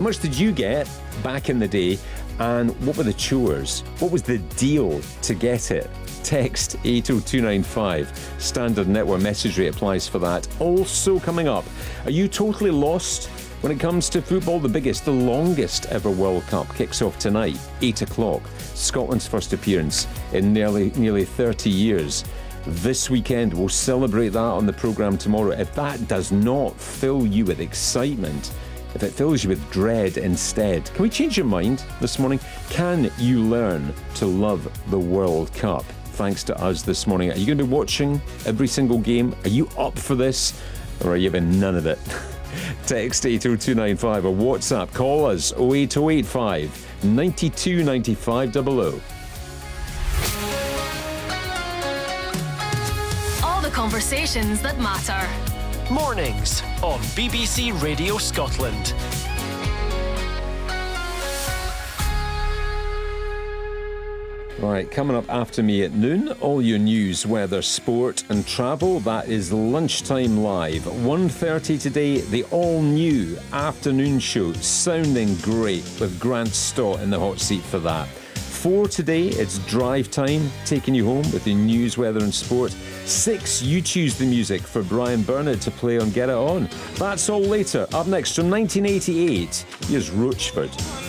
much did you get back in the day? And what were the chores? What was the deal to get it? Text 80295. Standard network message rate applies for that. Also coming up, are you totally lost when it comes to football? The biggest, the longest ever World Cup kicks off tonight, 8 o'clock. Scotland's first appearance in nearly 30 years. This weekend, we'll celebrate that on the programme tomorrow. If that does not fill you with excitement, if it fills you with dread instead, can we change your mind this morning? Can you learn to love the World Cup? Thanks to us this morning. Are you going to be watching every single game? Are you up for this? Or are you having none of it? Text 80295 or WhatsApp. Call us 08085 92 95 00. All the conversations that matter. Mornings on BBC Radio Scotland. Right, coming up after me at noon, all your news, weather, sport and travel. That is Lunchtime Live. 1:30 today, the all-new afternoon show, sounding great, with Grant Stott in the hot seat for that. 4 today, it's drive time, taking you home with the news, weather and sport. 6, you choose the music for Brian Bernard to play on Get It On. That's all later. Up next from 1988, here's Roachford.